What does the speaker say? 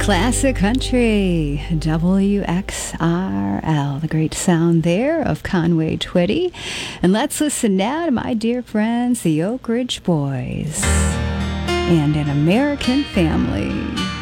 Classic Country, WXRL, the great sound there of Conway Twitty. And let's listen now to my dear friends, the Oak Ridge Boys, and An American Family.